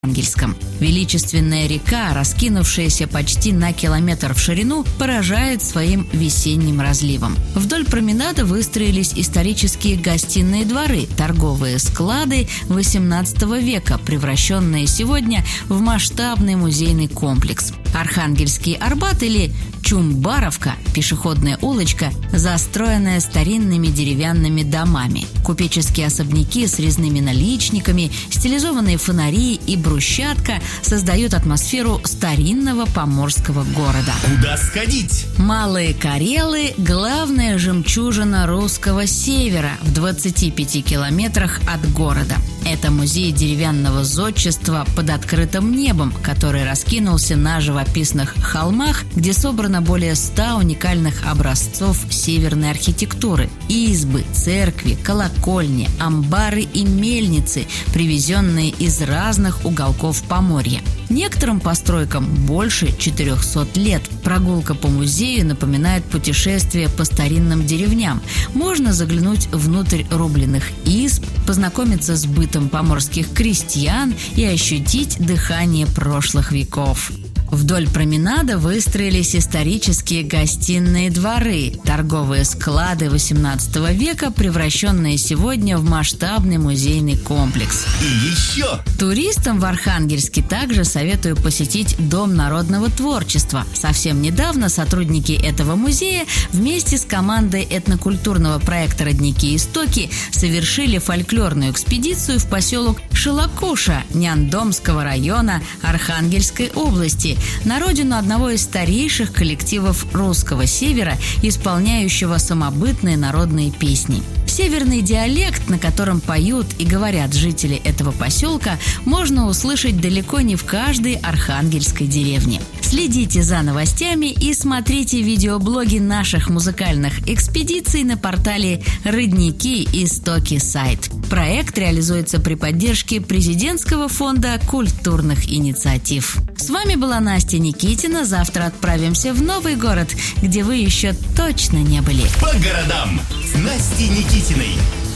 Архангельском. Величественная река, раскинувшаяся почти на километр в ширину, поражает своим весенним разливом. Вдоль променада выстроились исторические гостиные дворы, торговые склады XVIII века, превращенные сегодня в масштабный музейный комплекс. Архангельский Арбат или Чумбаровка, пешеходная улочка, застроенная старинными деревянными домами. Купеческие особняки с резными наличниками, стилизованные фонари и брусчатка создают атмосферу старинного поморского города. Куда сходить? Малые Карелы – главная жемчужина русского севера в 25 километрах от города. Это музей деревянного зодчества под открытым небом, который раскинулся на живописных холмах, где собрано более 100 уникальных образцов северной архитектуры. Избы, церкви, колокольни, амбары и мельницы, привезенные из разных уголков Поморья. Некоторым постройкам больше 400 лет. Прогулка по музею напоминает путешествие по старинным деревням. Можно заглянуть внутрь рубленых изб, познакомиться с бытом поморских крестьян и ощутить дыхание прошлых веков. Вдоль променада выстроились исторические гостиные дворы, торговые склады XVIII века, превращенные сегодня в масштабный музейный комплекс. И еще! Туристам в Архангельске также советую посетить Дом народного творчества. Совсем недавно сотрудники этого музея вместе с командой этнокультурного проекта «Родники Истоки» совершили фольклорную экспедицию в поселок Шилакуша Няндомского района Архангельской области, на родину одного из старейших коллективов русского севера, исполняющего самобытные народные песни. Северный диалект, на котором поют и говорят жители этого поселка, можно услышать далеко не в каждой архангельской деревне. Следите за новостями и смотрите видеоблоги наших музыкальных экспедиций на портале «Родники Истоки» сайт. Проект реализуется при поддержке Президентского фонда культурных инициатив. С вами была Настя Никитина. Завтра отправимся в новый город, где вы еще точно не были. По городам с Настей Никитиной.